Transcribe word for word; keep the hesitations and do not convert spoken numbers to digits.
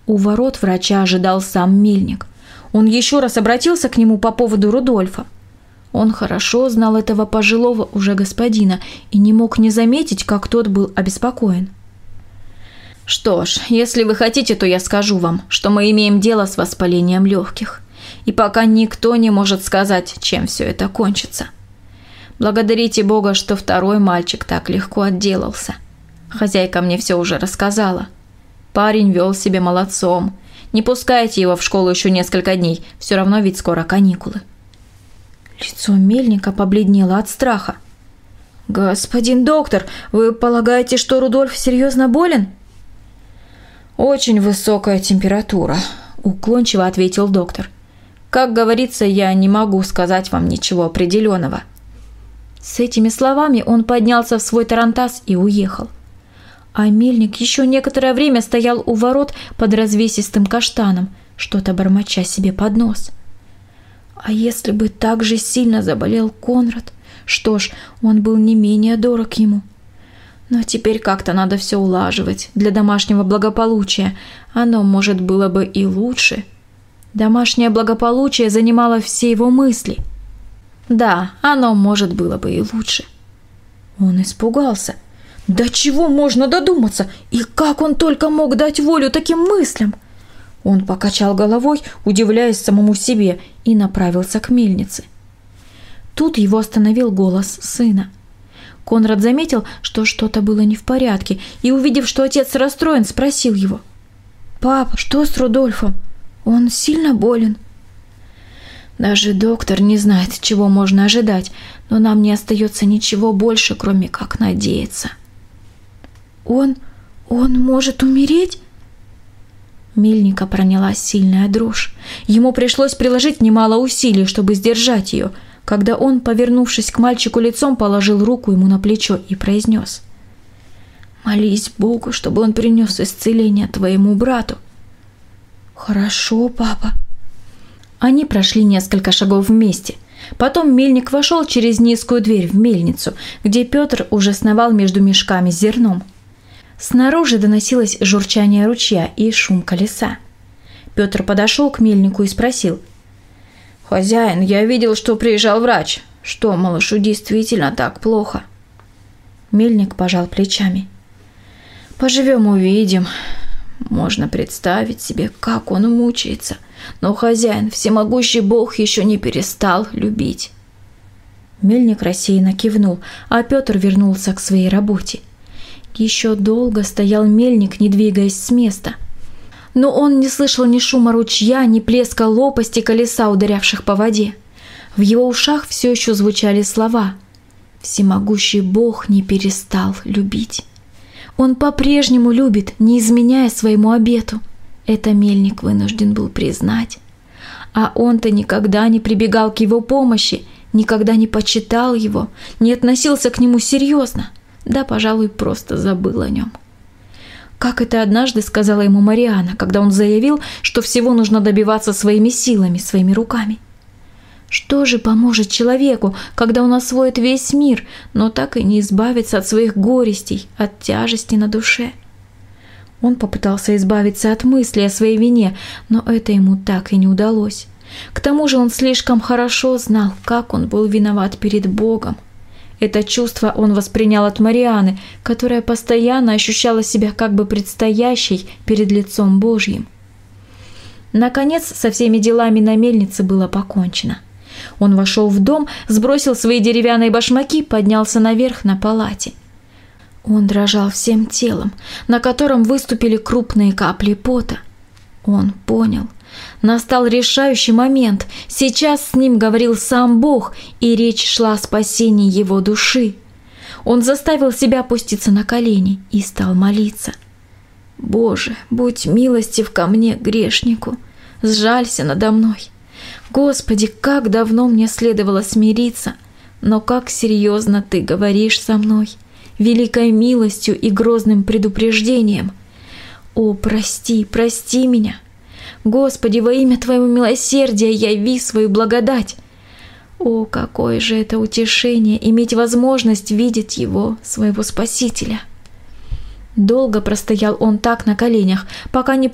У ворот врача ожидал сам Мельник. Он еще раз обратился к нему по поводу Рудольфа. Он хорошо знал этого пожилого уже господина и не мог не заметить, как тот был обеспокоен. «Что ж, если вы хотите, то я скажу вам, что мы имеем дело с воспалением легких. И пока никто не может сказать, чем все это кончится. Благодарите Бога, что второй мальчик так легко отделался. Хозяйка мне все уже рассказала. Парень вел себя молодцом. Не пускайте его в школу еще несколько дней, все равно ведь скоро каникулы». Лицо Мельника побледнело от страха. «Господин доктор, вы полагаете, что Рудольф серьезно болен?» «Очень высокая температура», – уклончиво ответил доктор. «Как говорится, я не могу сказать вам ничего определенного». С этими словами он поднялся в свой тарантас и уехал. А Мельник еще некоторое время стоял у ворот под развесистым каштаном, что-то бормоча себе под нос. А если бы так же сильно заболел Конрад? Что ж, он был не менее дорог ему. Но теперь как-то надо все улаживать для домашнего благополучия. Оно, может, было бы и лучше. Домашнее благополучие занимало все его мысли. Да, оно, может, было бы и лучше. Он испугался. До чего можно додуматься? И как он только мог дать волю таким мыслям? Он покачал головой, удивляясь самому себе, и направился к мельнице. Тут его остановил голос сына. Конрад заметил, что что-то было не в порядке, и, увидев, что отец расстроен, спросил его: «Папа, что с Рудольфом? Он сильно болен?» «Даже доктор не знает, чего можно ожидать, но нам не остается ничего больше, кроме как надеяться». «Он... он может умереть?» Мельника пронялась сильная дрожь. Ему пришлось приложить немало усилий, чтобы сдержать ее, когда он, повернувшись к мальчику лицом, положил руку ему на плечо и произнес: «Молись Богу, чтобы он принес исцеление твоему брату». «Хорошо, папа». Они прошли несколько шагов вместе. Потом Мельник вошел через низкую дверь в мельницу, где Петр уже сновал между мешками с зерном. Снаружи доносилось журчание ручья и шум колеса. Петр подошел к мельнику и спросил: «Хозяин, я видел, что приезжал врач. Что, малышу действительно так плохо?» Мельник пожал плечами. «Поживем, увидим. Можно представить себе, как он мучается. Но хозяин, всемогущий Бог, еще не перестал любить». Мельник рассеянно кивнул, а Петр вернулся к своей работе. Еще долго стоял мельник, не двигаясь с места. Но он не слышал ни шума ручья, ни плеска лопасти колеса, ударявших по воде. В его ушах все еще звучали слова: «Всемогущий Бог не перестал любить». Он по-прежнему любит, не изменяя своему обету. Это мельник вынужден был признать. А он-то никогда не прибегал к его помощи, никогда не почитал его, не относился к нему серьезно. Да, пожалуй, просто забыл о нем. Как это однажды сказала ему Мариана, когда он заявил, что всего нужно добиваться своими силами, своими руками. Что же поможет человеку, когда он освоит весь мир, но так и не избавится от своих горестей, от тяжести на душе? Он попытался избавиться от мысли о своей вине, но это ему так и не удалось. К тому же он слишком хорошо знал, как он был виноват перед Богом. Это чувство он воспринял от Марианы, которая постоянно ощущала себя как бы предстоящей перед лицом Божьим. Наконец, со всеми делами на мельнице было покончено. Он вошел в дом, сбросил свои деревянные башмаки, поднялся наверх на палате. Он дрожал всем телом, на котором выступили крупные капли пота. Он понял. Настал решающий момент. Сейчас с ним говорил сам Бог, и речь шла о спасении его души. Он заставил себя опуститься на колени и стал молиться. «Боже, будь милостив ко мне, грешнику, сжалься надо мной. Господи, как давно мне следовало смириться, но как серьезно Ты говоришь со мной, великой милостью и грозным предупреждением. О, прости, прости меня. Господи, во имя Твоего милосердия яви свою благодать. О, какое же это утешение иметь возможность видеть Его, своего Спасителя!» Долго простоял он так на коленях, пока не